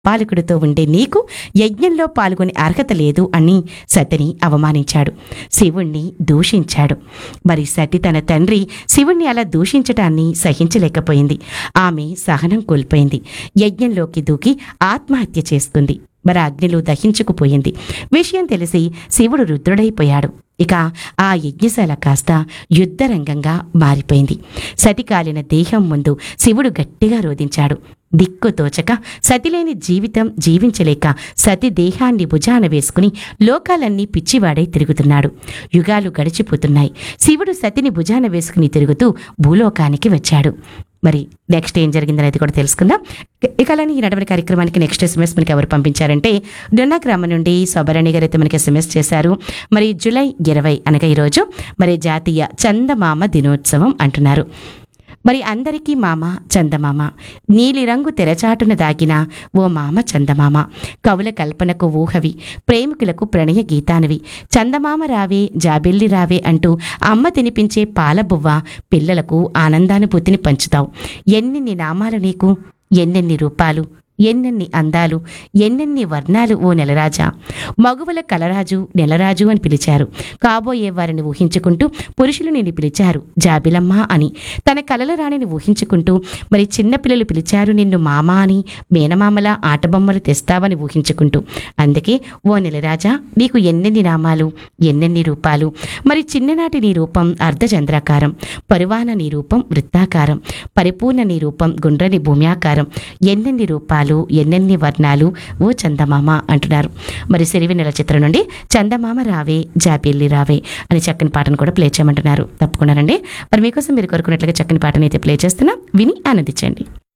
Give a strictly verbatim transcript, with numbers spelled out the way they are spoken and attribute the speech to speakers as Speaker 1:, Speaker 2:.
Speaker 1: పాలకుడితో ఉండే నీకు యజ్ఞంలో పాల్గొనే అర్హత లేదు అని సతిని అవమానించాడు, శివుణ్ణి దూషించాడు. మరి సతి తన తండ్రి శివుణ్ణి అలా దూషించటాన్ని సహించలేకపోయింది. ఆమె సహనం కోల్పోయింది. యజ్ఞంలోకి దూకి ఆత్మహత్య చేసుకుంది. మరి అగ్నిలో దహించుకుపోయింది. విషయం తెలిసి శివుడు రుద్రుడైపోయాడు. ఇక ఆ యజ్ఞశాల కాస్త యుద్ధరంగంగా మారిపోయింది. సతి కాలిన దేహం ముందు శివుడు గట్టిగా రోదించాడు. దిక్కు తోచక సతిలేని జీవితం జీవించలేక సతి దేహాన్ని భుజాన వేసుకుని లోకాలన్నీ పిచ్చివాడై తిరుగుతున్నాడు. యుగాలు గడిచిపోతున్నాయి. శివుడు సతిని భుజాన వేసుకుని తిరుగుతూ భూలోకానికి వచ్చాడు. మరి నెక్స్ట్ ఏం జరిగిందనేది కూడా తెలుసుకుందాం. ఇక అలానే ఈ నడవడి కార్యక్రమానికి నెక్స్ట్ ఎస్ఎంఎస్ మనకి ఎవరు పంపించారంటే డొన్నా గ్రామం నుండి శోభరణి గారు అయితే మనకి ఎస్ఎంఎస్ చేశారు. మరి జూలై ఇరవై అనగా ఈరోజు మరి జాతీయ చందమామ దినోత్సవం అంటున్నారు. మరి అందరికీ మామ చందమామ, నీలిరంగు తెరచాటున దాగిన ఓ మామ చందమామ, కవుల కల్పనకు ఊహవి, ప్రేమికులకు ప్రణయ గీతానివి, చందమామ రావే జాబిల్లి రావే అంటూ అమ్మ తినిపించే పాలబువ్వ పిల్లలకు ఆనందానుభూతిని పంచుతావు. ఎన్నెన్ని నామాలు నీకు, ఎన్నెన్ని రూపాలు, ఎన్నెన్ని అందాలు, ఎన్నెన్ని వర్ణాలు ఓ నెలరాజా. మగువల కలరాజు నెలరాజు అని పిలిచారు. కాబోయే వారిని ఊహించుకుంటూ పురుషులు నిన్ను పిలిచారు జాబిలమ్మ అని. తన కలల రాణిని ఊహించుకుంటూ మరి చిన్నపిల్లలు పిలిచారు నిన్ను మామ అని. మేనమామల ఆటబొమ్మలు తెస్తావని ఊహించుకుంటూ. అందుకే ఓ నెలరాజా నీకు ఎన్నెన్ని నామాలు, ఎన్నెన్ని రూపాలు. మరి చిన్ననాటి నీ రూపం అర్ధచంద్రాకారం, పరువాన నీ రూపం వృత్తాకారం, పరిపూర్ణ నీ రూపం గుండ్రని భూమ్యాకారం, ఎన్నెన్ని రూపాలు, ఎన్నెన్ని వర్ణాలు ఓ చందమామ అంటున్నారు. మరి సిరివి నెల చిత్రం నుండి చందమామ రావే జాబిల్లి రావే అని చక్కని పాటను కూడా ప్లే చేయమంటున్నారు. తప్పకుండా రండి. మరి మీకోసం మీరు కోరుకున్నట్లుగా చక్కని పాటను అయితే ప్లే చేస్తున్నా, విని ఆనందించండి.